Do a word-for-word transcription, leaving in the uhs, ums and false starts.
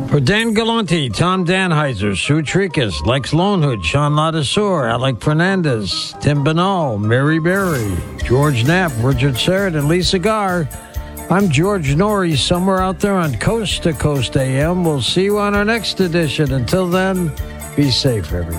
For Dan Galante, Tom Danheiser, Sue Tricus, Lex Lonehood, Sean Ladisor, Alec Fernandez, Tim Banal, Mary Berry, George Knapp, Richard Sheridan, Lisa Garr. I'm George Norrie, somewhere out there on Coast to Coast A M. We'll see you on our next edition. Until then, be safe, everyone.